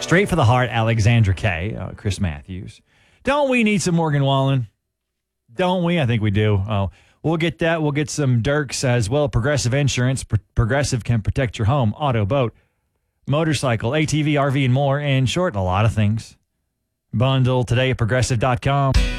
Straight for the Heart, Alexandra K, Chris Matthews. Don't we need some Morgan Wallen? Don't we? I think we do. We'll get that. We'll get some Dirks as well. Progressive Insurance. Progressive can protect your home, auto, boat, motorcycle, ATV, RV, and more. In short, a lot of things. Bundle today at progressive.com.